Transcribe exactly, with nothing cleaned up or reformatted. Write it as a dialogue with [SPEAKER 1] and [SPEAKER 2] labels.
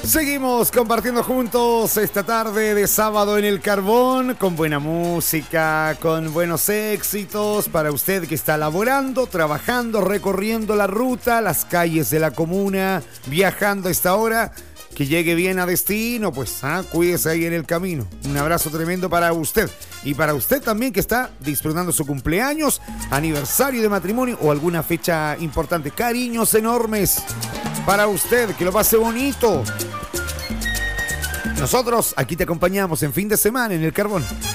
[SPEAKER 1] Seguimos compartiendo juntos esta tarde de sábado en el Carbón, con buena música, con buenos éxitos para usted que está laborando, trabajando, recorriendo la ruta, las calles de la comuna, viajando a esta hora. Que llegue bien a destino, pues ¿ah? Cuídese ahí en el camino. Un abrazo tremendo para usted. Y para usted también que está disfrutando su cumpleaños, aniversario de matrimonio o alguna fecha importante. Cariños enormes para usted, que lo pase bonito. Nosotros aquí te acompañamos en fin de semana en el Carbón.